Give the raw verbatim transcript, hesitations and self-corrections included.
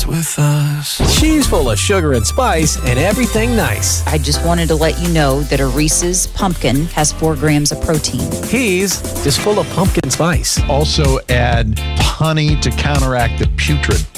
with us. She's full of sugar and spice and everything nice. I just wanted to let you know that a Reese's pumpkin has four grams of protein. He's just full of pumpkin spice. Also add honey to counteract the putrid